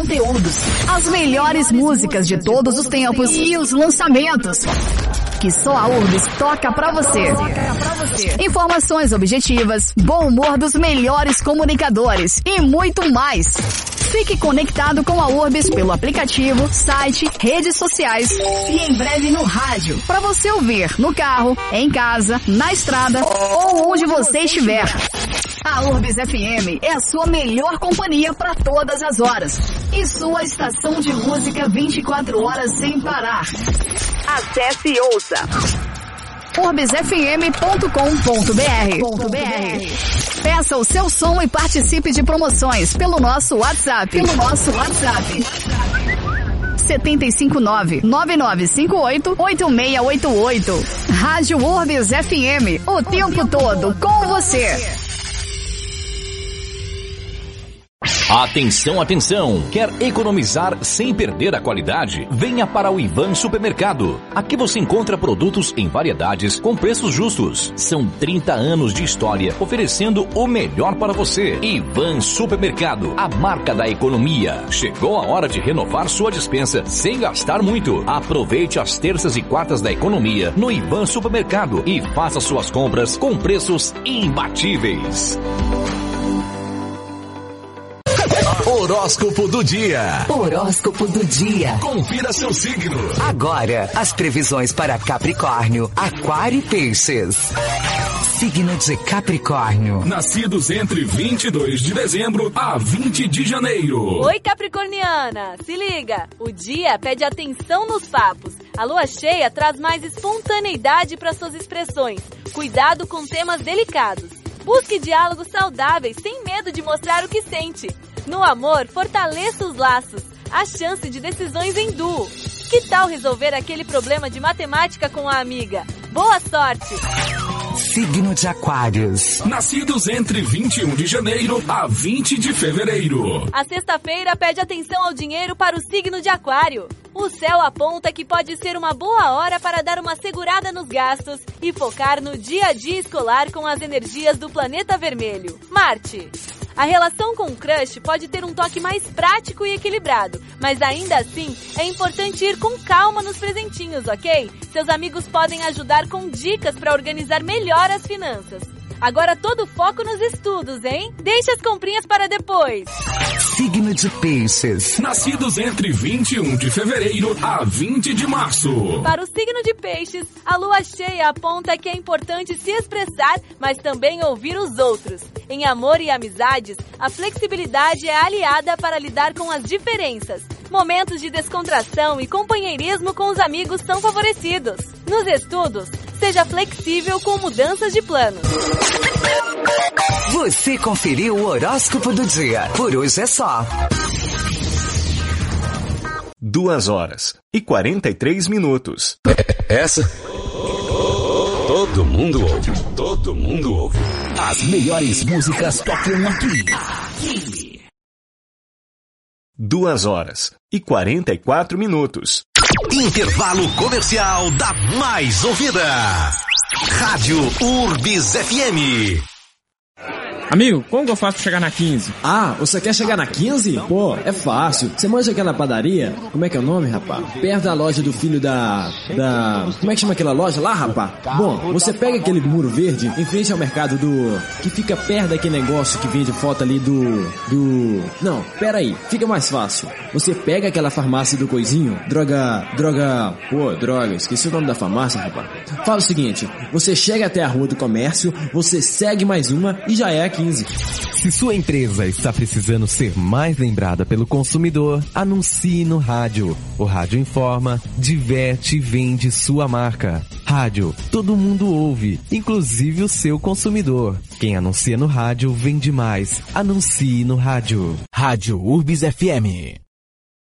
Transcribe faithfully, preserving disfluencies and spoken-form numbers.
conteúdos, as melhores músicas de todos os tempos e os lançamentos que só a Urbis toca pra você. Informações objetivas, bom humor dos melhores comunicadores e muito mais. Fique conectado com a Urbis pelo aplicativo, site, redes sociais e em breve no rádio, para você ouvir no carro, em casa, na estrada ou onde você estiver. A Urbis F M é a sua melhor companhia para todas as horas e sua estação de música vinte e quatro horas sem parar. Acesse e ouça urbis f m ponto com ponto b r. Peça o seu som e participe de promoções pelo nosso WhatsApp. Pelo nosso WhatsApp. sete cinco nove, nove nove cinco oito, oito seis oito oito. Rádio Urbis F M, o tempo todo com você. Atenção, atenção! Quer economizar sem perder a qualidade? Venha para o Ivan Supermercado. Aqui você encontra produtos em variedades com preços justos. São trinta anos de história oferecendo o melhor para você. Ivan Supermercado, a marca da economia. Chegou a hora de renovar sua despensa sem gastar muito. Aproveite as terças e quartas da economia no Ivan Supermercado e faça suas compras com preços imbatíveis. Horóscopo do dia. Horóscopo do dia. Confira seu signo. Agora, as previsões para Capricórnio, Aquário e Peixes. Signo de Capricórnio. Nascidos entre vinte e dois de dezembro a vinte de janeiro. Oi, Capricorniana. Se liga. O dia pede atenção nos papos. A lua cheia traz mais espontaneidade para suas expressões. Cuidado com temas delicados. Busque diálogos saudáveis sem medo de mostrar o que sente. No amor, fortaleça os laços. Há chance de decisões em duo. Que tal resolver aquele problema de matemática com a amiga? Boa sorte! Signo de Aquários. Nascidos entre vinte e um de janeiro a vinte de fevereiro. A sexta-feira pede atenção ao dinheiro para o signo de Aquário. O céu aponta que pode ser uma boa hora para dar uma segurada nos gastos e focar no dia a dia escolar com as energias do planeta vermelho, Marte. A relação com o crush pode ter um toque mais prático e equilibrado, mas ainda assim é importante ir com calma nos presentinhos, ok? Seus amigos podem ajudar com dicas para organizar melhor as finanças. Agora todo foco nos estudos, hein? Deixe as comprinhas para depois. Signo de Peixes. Nascidos entre vinte e um de fevereiro a vinte de março. Para o signo de Peixes, a lua cheia aponta que é importante se expressar, mas também ouvir os outros. Em amor e amizades, a flexibilidade é aliada para lidar com as diferenças. Momentos de descontração e companheirismo com os amigos são favorecidos. Nos estudos, seja flexível com mudanças de planos. Você conferiu o horóscopo do dia. Por hoje é só. Duas horas e quarenta e três minutos. Essa todo mundo ouve. Todo mundo ouve. As melhores músicas tocam aqui. Aqui. Duas horas e quarenta e quatro minutos. Intervalo comercial da mais ouvida. Rádio Urbis F M. Amigo, como que eu faço pra chegar na quinze? Ah, você quer chegar na quinze? Pô, é fácil. Você manja aquela padaria? Como é que é o nome, rapá? Perto da loja do filho da... da... Como é que chama aquela loja lá, rapá? Bom, você pega aquele muro verde em frente ao mercado do... que fica perto daquele negócio que vende foto ali do... do... Não, pera aí, fica mais fácil. Você pega aquela farmácia do coisinho, droga... droga... Pô, droga, esqueci o nome da farmácia, rapá. Fala o seguinte, você chega até a rua do comércio, você segue mais uma e já é aqui. Se sua empresa está precisando ser mais lembrada pelo consumidor, anuncie no rádio. O rádio informa, diverte e vende sua marca. Rádio, todo mundo ouve, inclusive o seu consumidor. Quem anuncia no rádio vende mais. Anuncie no rádio. Rádio Urbis F M.